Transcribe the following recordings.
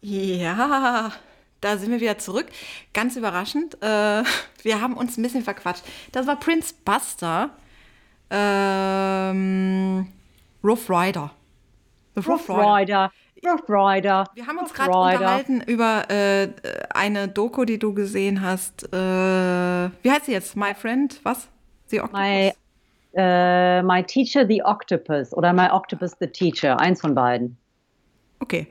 Ja, da sind wir wieder zurück. Ganz überraschend. Wir haben uns ein bisschen verquatscht. Das war Prince Buster. Ähm, Rough Rider. The Rough Rough Rider. Rider, Rough Rider, Wir haben uns Rough gerade Rider. unterhalten über eine Doku, die du gesehen hast. Wie heißt sie jetzt? My Friend? Was? The My, Octopus? my Teacher the Octopus oder My Octopus the Teacher, eins von beiden. Okay.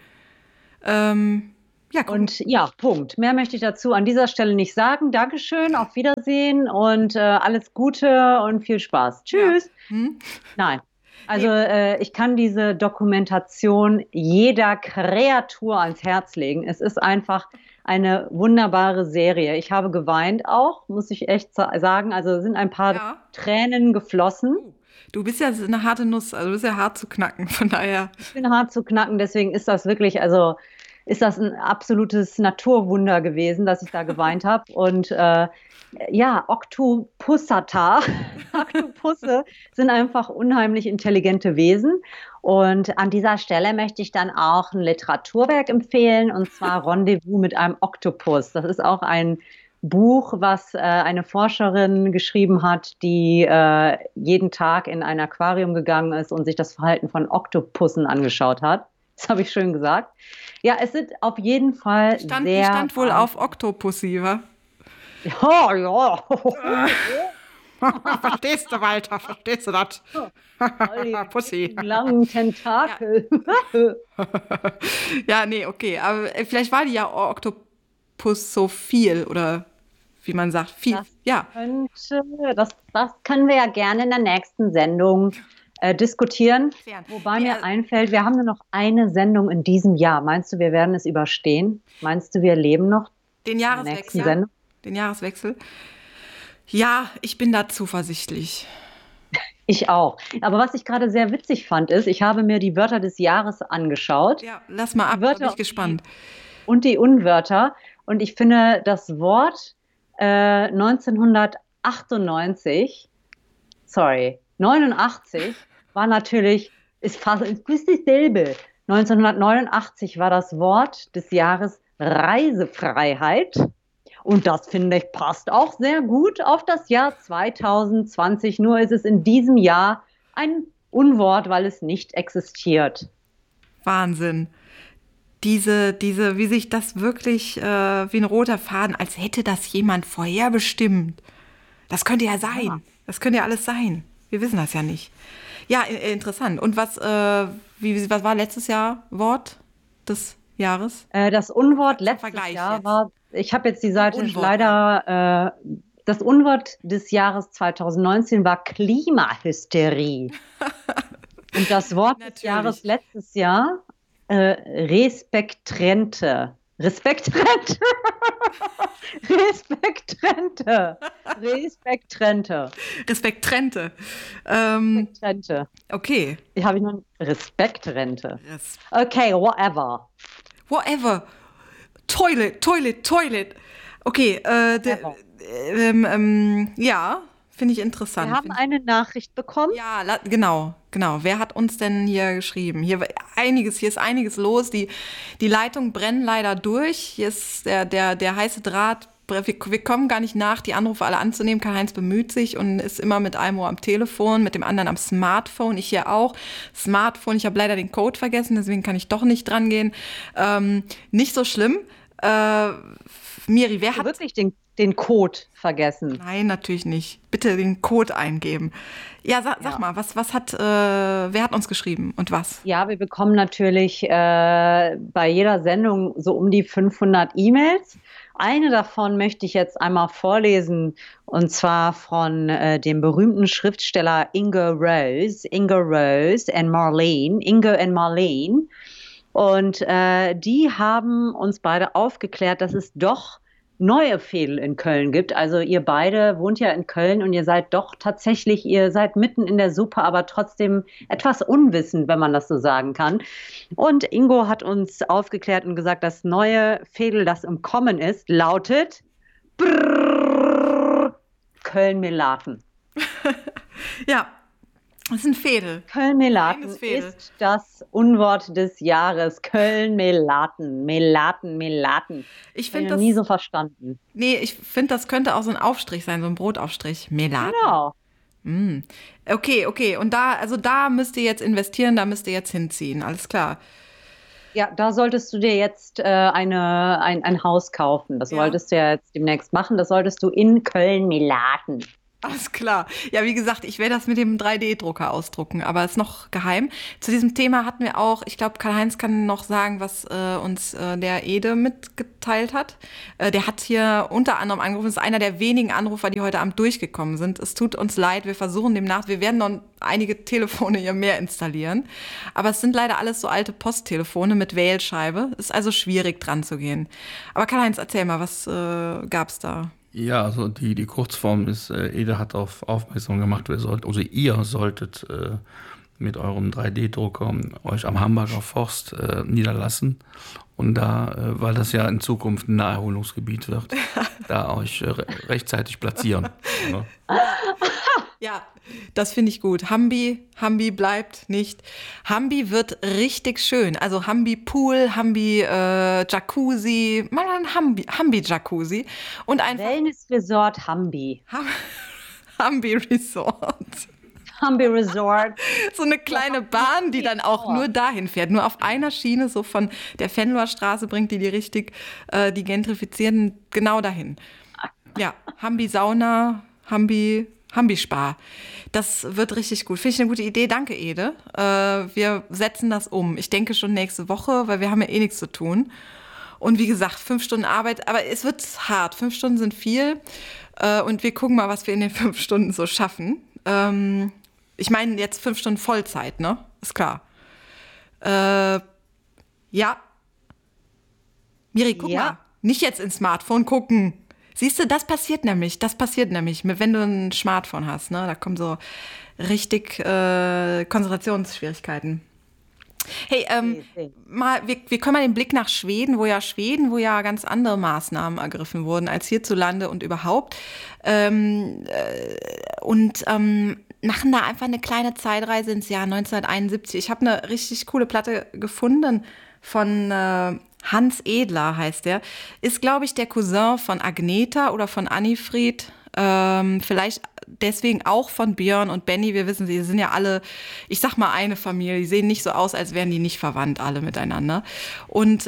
Ja, gucken. Und ja, Punkt. Mehr möchte ich dazu an dieser Stelle nicht sagen. Dankeschön, auf Wiedersehen und alles Gute und viel Spaß. Ja. Tschüss. Nein. Also Nee, ich kann diese Dokumentation jeder Kreatur ans Herz legen. Es ist einfach eine wunderbare Serie. Ich habe geweint auch, muss ich echt sagen. Also sind ein paar ja. Tränen geflossen. Oh, du bist ja eine harte Nuss, also du bist ja hart zu knacken, von daher. Ich bin hart zu knacken, deswegen ist das wirklich, also ist das ein absolutes Naturwunder gewesen, dass ich da geweint habe. Und ja, Octopussata, Oktopusse sind einfach unheimlich intelligente Wesen. Und an dieser Stelle möchte ich dann auch ein Literaturwerk empfehlen, und zwar Rendezvous mit einem Oktopus. Das ist auch ein Buch, was eine Forscherin geschrieben hat, die jeden Tag in ein Aquarium gegangen ist und sich das Verhalten von Oktopussen angeschaut hat. Das habe ich schön gesagt. Ja, es sind auf jeden Die Fall stand, die sehr stand wohl auf Octopussy, wa? ja, ja. Verstehst du, Walter? Verstehst du das? All die Pussy. dicken, langen Ja. Tentakel. Ja, nee, okay. Aber vielleicht war die ja Oktopus so viel oder wie man sagt, viel. Das Ja, könnte, das können wir ja gerne in der nächsten Sendung diskutieren. klären. Wobei Nee, mir einfällt, wir haben nur noch eine Sendung in diesem Jahr. Meinst du, wir werden es überstehen? Meinst du, wir leben noch den in der nächsten Jahreswechsel. Sendung? Den Jahreswechsel. Ja, ich bin da zuversichtlich. Ich auch. Aber was ich gerade sehr witzig fand, ist, ich habe mir die Wörter des Jahres angeschaut. Ja, lass mal Die ab, da bin Wörter ich gespannt. und die Unwörter. Und ich finde, das Wort 1998, sorry, 89 war natürlich, ist dasselbe. 1989 war das Wort des Jahres Reisefreiheit. Und das finde ich passt auch sehr gut auf das Jahr 2020. Nur ist es in diesem Jahr ein Unwort, weil es nicht existiert. Wahnsinn. Wie sich das wirklich wie ein roter Faden, als hätte das jemand vorherbestimmt. Das könnte ja Ja. sein. Das könnte ja alles sein. Wir wissen das ja nicht. Ja, interessant. Und was war letztes Jahr Wort des Jahres? Das Unwort Zum letztes Vergleich Jahr jetzt. war, ich habe jetzt die Ein Seite Unwort halt. leider, das Unwort des Jahres 2019 war Klimahysterie. Und das Wort des Jahres Natürlich. letztes Jahr, Respektrente. Respektrente. Respektrente. Respektrente. Respekt trennte. Respektrente. Okay. Ich habe noch Respektrente. Res Okay, whatever. Whatever. Toilet, Toilet, Toilet. Okay, Whatever. ja, finde ich Wir interessant. haben eine Nachricht bekommen. Ja, genau, genau. Wer hat uns denn hier geschrieben? Hier ist einiges los. Die Leitungen brennen leider durch. Hier ist der heiße Draht. Wir kommen gar nicht nach, die Anrufe alle anzunehmen. Karl-Heinz bemüht sich und ist immer mit einem Ohr am Telefon, mit dem anderen am Smartphone. Ich hier auch. Smartphone, ich habe leider den Code vergessen, deswegen kann ich doch nicht dran gehen. Nicht so schlimm. Äh, Miri, wer Du hat. wirklich den Code vergessen. Nein, natürlich nicht. Bitte den Code eingeben. Ja, sag Ja. mal, wer hat uns geschrieben und was? Ja, wir bekommen natürlich bei jeder Sendung so um die 500 E-Mails. Eine davon möchte ich jetzt einmal vorlesen, und zwar von dem berühmten Schriftsteller Ingo and Marlene. Und die haben uns beide aufgeklärt, dass es doch neue Veedel in Köln gibt. Also ihr beide wohnt ja in Köln und ihr seid doch tatsächlich, ihr seid mitten in der Suppe, aber trotzdem etwas unwissend, wenn man das so sagen kann. Und Ingo hat uns aufgeklärt und gesagt, das neue Veedel, das im Kommen ist, lautet Brrrr, Köln-Melaten. Ja, Das ist ein Fädel. Köln-Melaten Kleines Fädel. ist das Unwort des Jahres. Köln-Melaten. Melaten. Ich Habe ich finde noch nie das, so verstanden. nee, ich finde, das könnte auch so ein Aufstrich sein, so ein Brotaufstrich. Melaten. Genau. Okay. Und da müsst ihr jetzt investieren, da müsst ihr jetzt hinziehen. Alles klar. Ja, da solltest du dir jetzt ein Haus kaufen. Das Ja. wolltest du ja jetzt demnächst machen. Das solltest du in Köln-Melaten. Alles klar. Ja, wie gesagt, ich werde das mit dem 3D-Drucker ausdrucken, aber ist noch geheim. Zu diesem Thema hatten wir auch, ich glaube, Karl-Heinz kann noch sagen, was uns der Ede mitgeteilt hat. Der hat hier unter anderem angerufen, ist einer der wenigen Anrufer, die heute Abend durchgekommen sind. Es tut uns leid, wir versuchen demnach, wir werden noch einige Telefone hier mehr installieren. Aber es sind leider alles so alte Posttelefone mit Wählscheibe. Ist also schwierig dran zu gehen. Aber Karl-Heinz, erzähl mal, was gab's da? Ja, also die Kurzform ist, Ede hat auf aufmerksam gemacht, ihr solltet mit eurem 3D-Drucker euch am Hamburger Forst niederlassen und da, weil das ja in Zukunft ein Naherholungsgebiet wird, da euch rechtzeitig platzieren. Ja. Ja, das finde ich gut. Hambi bleibt nicht. Hambi wird richtig schön. Also Hambi Pool, Hambi Jacuzzi, mal ein Hambi Jacuzzi und einfach Wellness-Resort Hambi. Hambi Resort. Hambi Resort. So eine kleine Bahn, die dann auch nur dahin fährt. Nur auf einer Schiene, so von der Venloer Straße bringt die richtig, die Gentrifizierten genau dahin. Ja, Hambi Sauna, Hambi Spa. Das wird richtig gut. Finde ich eine gute Idee. Danke, Ede. Wir setzen das um. Ich denke schon nächste Woche, weil wir haben ja eh nichts zu tun. Und wie gesagt, 5 Stunden Arbeit, aber es wird hart. 5 Stunden sind viel. Und wir gucken mal, was wir in den 5 Stunden so schaffen. Ich meine jetzt 5 Stunden Vollzeit, ne? Ist klar. Ja. Miri, guck mal. Nicht jetzt ins Smartphone gucken. Siehst du, das passiert nämlich, wenn du ein Smartphone hast, ne? Da kommen so richtig Konzentrationsschwierigkeiten. Hey, wir können mal den Blick nach Schweden, wo ja ganz andere Maßnahmen ergriffen wurden als hierzulande und überhaupt. Machen da einfach eine kleine Zeitreise ins Jahr 1971. Ich habe eine richtig coole Platte gefunden von Hans Edler heißt der. Ist, glaube ich, der Cousin von Agneta oder von Annifried. Vielleicht deswegen auch von Björn und Benny. Wir wissen, sie sind ja alle, ich sag mal, eine Familie. Die sehen nicht so aus, als wären die nicht verwandt, alle miteinander. Und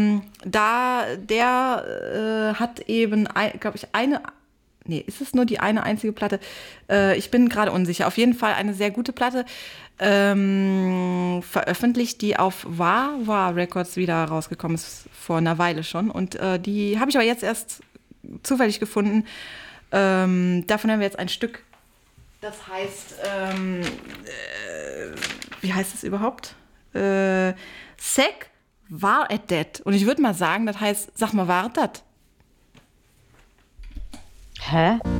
der hat eben, glaube ich, ist es nur die eine einzige Platte? Ich bin gerade unsicher. Auf jeden Fall eine sehr gute Platte. Veröffentlicht, die auf Wah Records wieder rausgekommen ist, vor einer Weile schon. Und die habe ich aber jetzt erst zufällig gefunden. Davon haben wir jetzt ein Stück, das heißt, wie heißt es überhaupt? Sek war et det. Und ich würde mal sagen, das heißt, sag mal, war das? Hä?